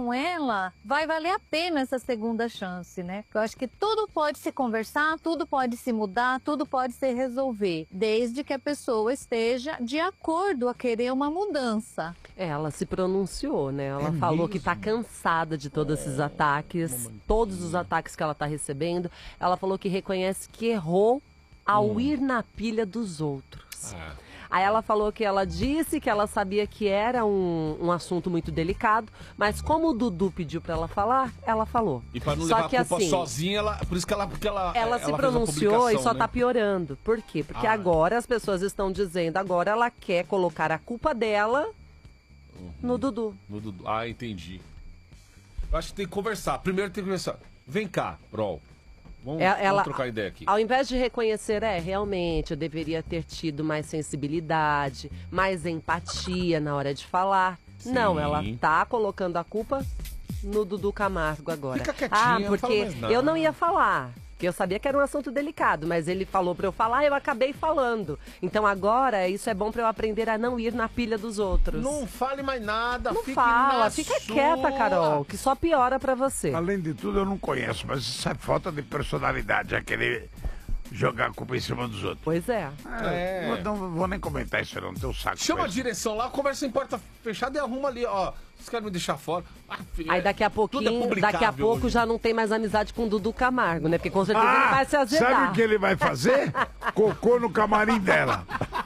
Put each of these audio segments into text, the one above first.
com ela, vai valer a pena essa segunda chance, né? Eu acho que tudo pode se conversar, tudo pode se mudar, tudo pode se resolver, desde que a pessoa esteja de acordo a querer uma mudança. Ela se pronunciou, né? Ela falou que tá cansada de todos esses ataques, todos os ataques que ela tá recebendo. Ela falou que reconhece que errou ao ir na pilha dos outros. Aí ela falou que ela disse que ela sabia que era um assunto muito delicado, mas como o Dudu pediu pra ela falar, ela falou. E pra não Só levar que a culpa assim, sozinha, por isso que ela ela se fez a pronunciou e só publicação, né? tá piorando. Por quê? Porque agora as pessoas estão dizendo, agora ela quer colocar a culpa dela no Dudu. No Dudu. Ah, entendi. Eu acho que tem que conversar. Primeiro tem que conversar. Vem cá, Brol. Vamos trocar ideia aqui. Ao invés de reconhecer, realmente, eu deveria ter tido mais sensibilidade, mais empatia na hora de falar. Sim. Não, ela tá colocando a culpa no Dudu Camargo agora. Fica quietinha, não fala porque mais nada. eu não ia falar. Porque eu sabia que era um assunto delicado, mas ele falou pra eu falar, eu acabei falando. Então agora isso é bom pra eu aprender a não ir na pilha dos outros. Não fale mais nada. Não fique fala, na fica sua. quieta, Carol, que só piora pra você. Além de tudo, eu não conheço, mas isso é falta de personalidade, já querer jogar a culpa em cima dos outros. Pois é. Não vou nem comentar isso, não. Teu saco. Chama a com isso. direção lá, conversa em porta fechada e arruma ali, ó. Vocês querem me deixar fora? Aí daqui a pouquinho, daqui a pouco hoje. já não tem mais amizade com o Dudu Camargo, né? Porque com certeza ele vai se azedar. Sabe o que ele vai fazer? Cocô no camarim dela.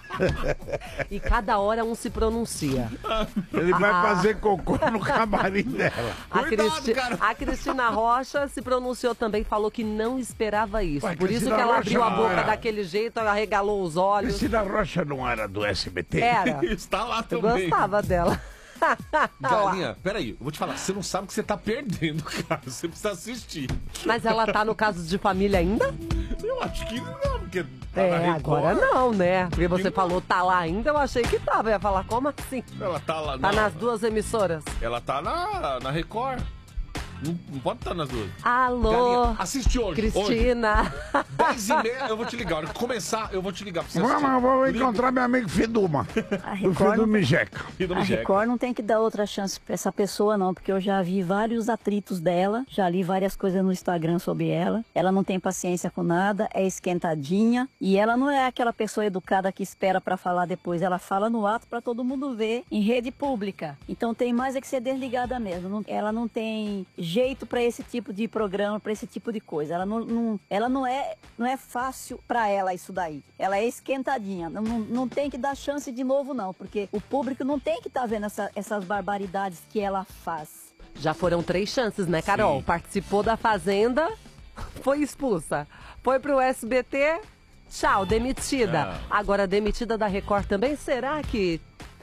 E cada hora um se pronuncia. Ele vai fazer cocô no camarim dela. Cara. A Cristina Rocha se pronunciou também, falou que não esperava isso. Ué, Por isso Cristina que ela Rocha abriu a não boca era. daquele jeito, ela arregalou os olhos. Cristina Rocha não era do SBT? Era. Está lá Eu também. gostava dela. Galinha, peraí, eu vou te falar, você não sabe que você tá perdendo, cara. Você precisa assistir. Mas ela tá no Caso de Família ainda? Eu acho que não, porque tá na Record. Agora não, né? Porque você falou tá lá ainda, eu achei que tava. Eu ia falar, como assim? Ela tá lá. Tá não, nas duas emissoras. Ela tá na Record. Não pode estar nas duas. Alô, Galinha, assiste hoje. Cristina. 10h30, eu vou te ligar. A hora que começar, eu vou te ligar pra você assistir. Vamos, eu vou encontrar meu amigo Fiduma. A Do Record, Fiduma Jeca. Filho do a Jeca. Record não tem que dar outra chance pra essa pessoa, não, porque eu já vi vários atritos dela, já li várias coisas no Instagram sobre ela. Ela não tem paciência com nada, é esquentadinha e ela não é aquela pessoa educada que espera pra falar depois. Ela fala no ato pra todo mundo ver em rede pública. Então tem mais é que ser desligada mesmo. Ela não tem jeito pra esse tipo de programa, pra esse tipo de coisa. Ela não é fácil pra ela isso daí. Ela é esquentadinha. Não tem que dar chance de novo, não, porque o público não tem que estar vendo essas barbaridades que ela faz. Já foram 3 chances, né, Carol? Sim. Participou da Fazenda, foi expulsa. Foi pro SBT, tchau, demitida. Agora, demitida da Record também? Será que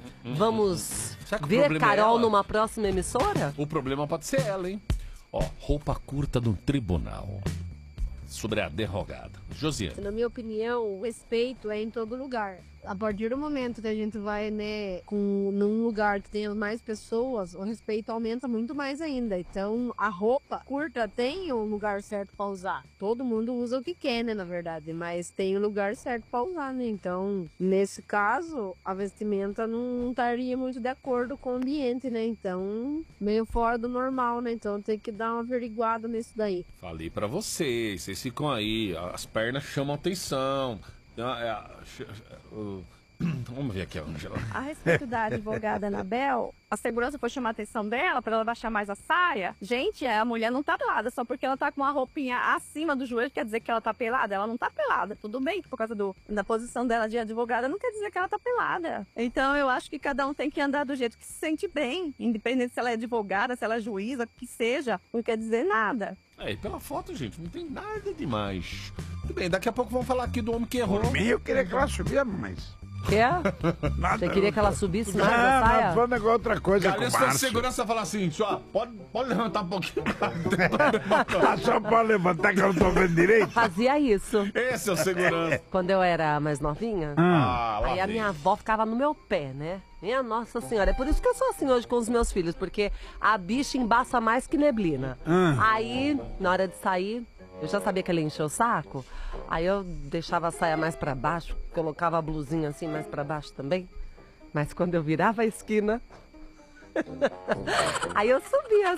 vamos Será que o ver problema é Carol ela? numa próxima emissora? O problema pode ser ela, hein? Ó, roupa curta no tribunal. Sobre a derrogada. Josiane. Na minha opinião, o respeito é em todo lugar. A partir do momento que a gente vai, né, num lugar que tenha mais pessoas, o respeito aumenta muito mais ainda. Então, a roupa curta tem um lugar certo pra usar. Todo mundo usa o que quer, né, na verdade, mas tem um lugar certo pra usar, né? Então, nesse caso, a vestimenta não estaria muito de acordo com o ambiente, né? Então, meio fora do normal, né? Então, tem que dar uma averiguada nisso daí. Falei pra vocês ficam aí, as pernas chamam atenção. Vamos ver aqui, Ângela. A respeito da advogada Anabel, a segurança foi chamar a atenção dela para ela baixar mais a saia. Gente, a mulher não tá pelada, só porque ela tá com uma roupinha acima do joelho quer dizer que ela tá pelada. Ela não tá pelada, tudo bem, por causa da posição dela de advogada, não quer dizer que ela tá pelada. Então eu acho que cada um tem que andar do jeito que se sente bem, independente se ela é advogada, se ela é juíza, que seja, não quer dizer nada. E pela foto, gente, não tem nada demais. Tudo bem, daqui a pouco vamos falar aqui do homem que errou. Por mim, eu queria que ela subia mais. Quer? Nada. Você queria que ela subisse mais a Não, saia? não, foi um negócio, outra coisa com Galinha, o se fosse Márcio. segurança, falar assim, só, pode levantar um pouquinho. Ah, só pode levantar que eu não tô vendo direito? Fazia isso. Esse é o segurança. Quando eu era mais novinha, Lá aí a vem. minha avó ficava no meu pé, né? Minha Nossa Senhora, é por isso que eu sou assim hoje com os meus filhos, porque a bicha embaça mais que neblina. Aí, na hora de sair, eu já sabia que ela ia encher o saco, aí eu deixava a saia mais pra baixo, colocava a blusinha assim mais pra baixo também, mas quando eu virava a esquina, aí eu subia